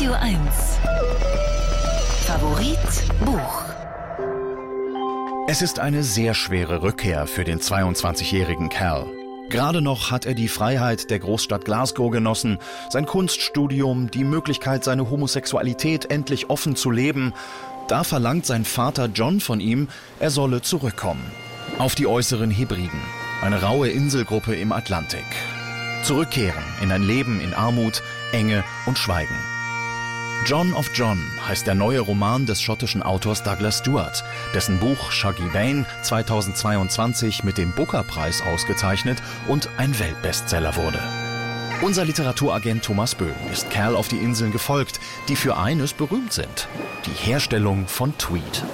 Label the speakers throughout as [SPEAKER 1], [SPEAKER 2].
[SPEAKER 1] Radio 1. Favorit Buch.
[SPEAKER 2] Es ist eine sehr schwere Rückkehr für den 22-jährigen Cal. Gerade noch hat er die Freiheit der Großstadt Glasgow genossen, sein Kunststudium, die Möglichkeit, seine Homosexualität endlich offen zu leben. Da verlangt sein Vater John von ihm, er solle zurückkommen. Auf die äußeren Hebriden, eine raue Inselgruppe im Atlantik. Zurückkehren in ein Leben in Armut, Enge und Schweigen. John of John heißt der neue Roman des schottischen Autors Douglas Stewart, dessen Buch Shuggie Bain 2022 mit dem Booker-Preis ausgezeichnet und ein Weltbestseller wurde. Unser Literaturagent Thomas Böhm ist Cal auf die Inseln gefolgt, die für eines berühmt sind: die Herstellung von Tweed.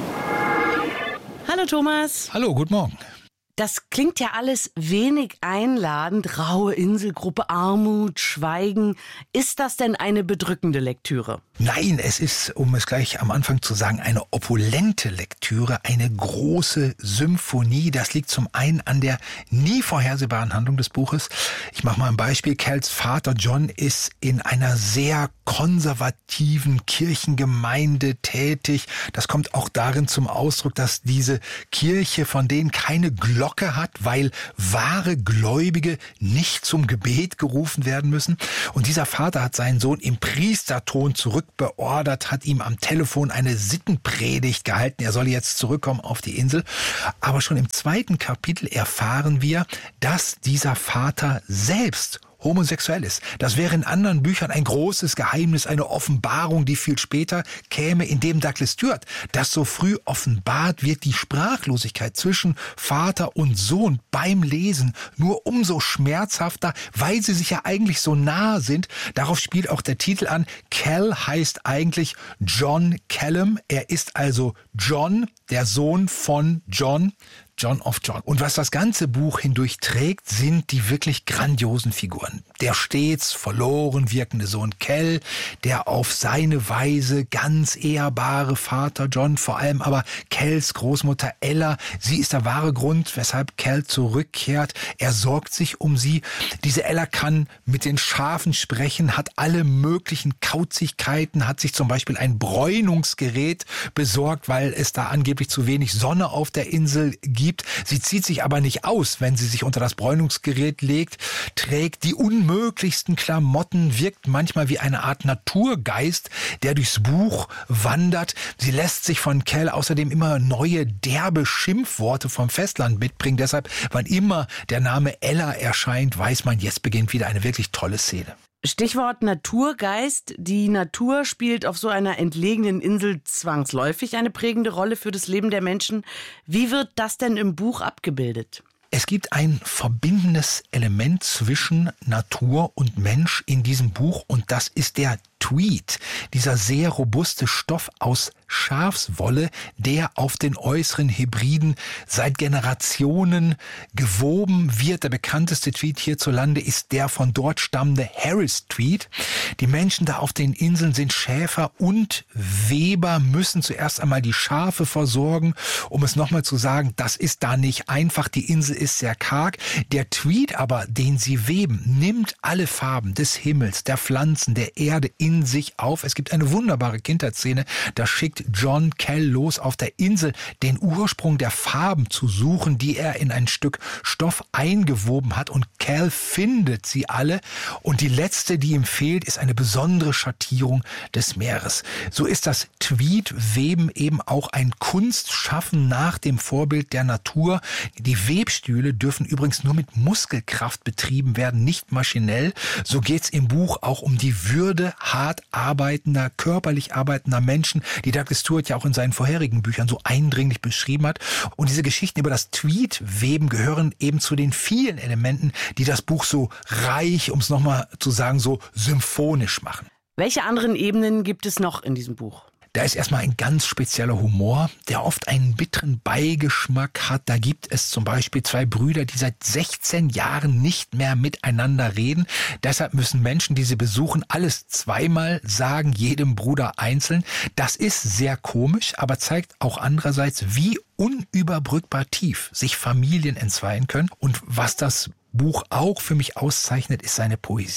[SPEAKER 3] Hallo Thomas.
[SPEAKER 4] Hallo, guten Morgen.
[SPEAKER 3] Das klingt ja alles wenig einladend. Raue Inselgruppe, Armut, Schweigen. Ist das denn eine bedrückende Lektüre?
[SPEAKER 4] Nein, es ist, um es gleich am Anfang zu sagen, eine opulente Lektüre, eine große Symphonie. Das liegt zum einen an der nie vorhersehbaren Handlung des Buches. Ich mache mal ein Beispiel. Cals Vater John ist in einer sehr konservativen Kirchengemeinde tätig. Das kommt auch darin zum Ausdruck, dass diese Kirche von denen keine Glocke hat, weil wahre Gläubige nicht zum Gebet gerufen werden müssen. Und dieser Vater hat seinen Sohn im Priesterton zurückbeordert, hat ihm am Telefon eine Sittenpredigt gehalten. Er solle jetzt zurückkommen auf die Insel. Aber schon im zweiten Kapitel erfahren wir, dass dieser Vater selbst homosexuell ist. Das wäre in anderen Büchern ein großes Geheimnis, eine Offenbarung, die viel später käme, indem Douglas Stewart das so früh offenbart, wird die Sprachlosigkeit zwischen Vater und Sohn beim Lesen nur umso schmerzhafter, weil sie sich ja eigentlich so nahe sind. Darauf spielt auch der Titel an. Cal heißt eigentlich John Callum. Er ist also John, der Sohn von John of John. Und was das ganze Buch hindurch trägt, sind die wirklich grandiosen Figuren. Der stets verloren wirkende Sohn Cal, der auf seine Weise ganz ehrbare Vater John, vor allem aber Cals Großmutter Ella. Sie ist der wahre Grund, weshalb Cal zurückkehrt. Er sorgt sich um sie. Diese Ella kann mit den Schafen sprechen, hat alle möglichen Kauzigkeiten, hat sich zum Beispiel ein Bräunungsgerät besorgt, weil es da angeblich zu wenig Sonne auf der Insel gibt. Sie zieht sich aber nicht aus, wenn sie sich unter das Bräunungsgerät legt, trägt die unmöglichsten Klamotten, wirkt manchmal wie eine Art Naturgeist, der durchs Buch wandert. Sie lässt sich von Cal außerdem immer neue derbe Schimpfworte vom Festland mitbringen. Deshalb, wann immer der Name Ella erscheint, weiß man, jetzt beginnt wieder eine wirklich tolle Szene.
[SPEAKER 3] Stichwort Naturgeist. Die Natur spielt auf so einer entlegenen Insel zwangsläufig eine prägende Rolle für das Leben der Menschen. Wie wird das denn im Buch abgebildet?
[SPEAKER 4] Es gibt ein verbindendes Element zwischen Natur und Mensch in diesem Buch und das ist der Tweed, dieser sehr robuste Stoff aus Schafswolle, der auf den äußeren Hebriden seit Generationen gewoben wird. Der bekannteste Tweed hierzulande ist der von dort stammende Harris Tweed. Die Menschen da auf den Inseln sind Schäfer und Weber, müssen zuerst einmal die Schafe versorgen. Um es nochmal zu sagen, das ist da nicht einfach. Die Insel ist sehr karg. Der Tweed aber, den sie weben, nimmt alle Farben des Himmels, der Pflanzen, der Erde in sich auf. Es gibt eine wunderbare Kindheitsszene, da schickt John Cal los auf der Insel, den Ursprung der Farben zu suchen, die er in ein Stück Stoff eingewoben hat, und Cal findet sie alle und die letzte, die ihm fehlt, ist eine besondere Schattierung des Meeres. So ist das Tweed-Weben eben auch ein Kunstschaffen nach dem Vorbild der Natur. Die Webstühle dürfen übrigens nur mit Muskelkraft betrieben werden, nicht maschinell. So geht's im Buch auch um die Würde hart arbeitender, körperlich arbeitender Menschen, die Douglas Stewart ja auch in seinen vorherigen Büchern so eindringlich beschrieben hat. Und diese Geschichten über das Tweed-Weben gehören eben zu den vielen Elementen, die das Buch so reich, um es nochmal zu sagen, so symphonisch machen.
[SPEAKER 3] Welche anderen Ebenen gibt es noch in diesem Buch?
[SPEAKER 4] Da ist erstmal ein ganz spezieller Humor, der oft einen bitteren Beigeschmack hat. Da gibt es zum Beispiel zwei Brüder, die seit 16 Jahren nicht mehr miteinander reden. Deshalb müssen Menschen, die sie besuchen, alles zweimal sagen, jedem Bruder einzeln. Das ist sehr komisch, aber zeigt auch andererseits, wie unüberbrückbar tief sich Familien entzweien können. Und was das Buch auch für mich auszeichnet, ist seine Poesie.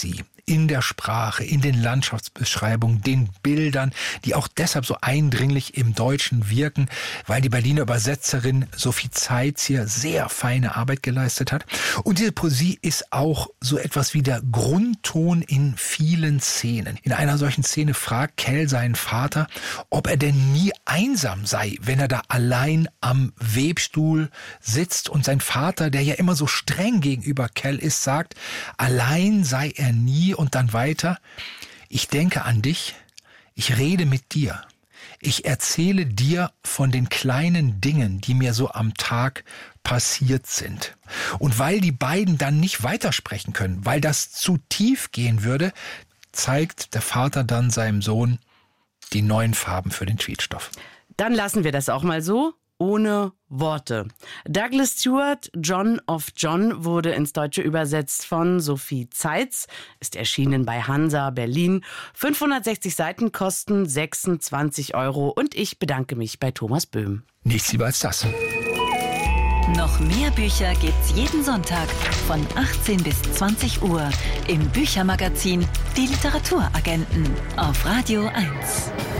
[SPEAKER 4] in der Sprache, in den Landschaftsbeschreibungen, den Bildern, die auch deshalb so eindringlich im Deutschen wirken, weil die Berliner Übersetzerin Sophie Zeitz hier sehr feine Arbeit geleistet hat. Und diese Poesie ist auch so etwas wie der Grundton in vielen Szenen. In einer solchen Szene fragt Kell seinen Vater, ob er denn nie einsam sei, wenn er da allein am Webstuhl sitzt. Und sein Vater, der ja immer so streng gegenüber Kell ist, sagt, allein sei er nie. Und dann weiter, ich denke an dich, ich rede mit dir. Ich erzähle dir von den kleinen Dingen, die mir so am Tag passiert sind. Und weil die beiden dann nicht weitersprechen können, weil das zu tief gehen würde, zeigt der Vater dann seinem Sohn die neuen Farben für den Tweetstoff.
[SPEAKER 3] Dann lassen wir das auch mal so, ohne Worte. Douglas Stewart, John of John, wurde ins Deutsche übersetzt von Sophie Zeitz, ist erschienen bei Hansa Berlin. 560 Seiten kosten 26 € und ich bedanke mich bei Thomas Böhm.
[SPEAKER 4] Nichts lieber als das.
[SPEAKER 1] Noch mehr Bücher gibt's jeden Sonntag von 18 bis 20 Uhr im Büchermagazin Die Literaturagenten auf Radio 1.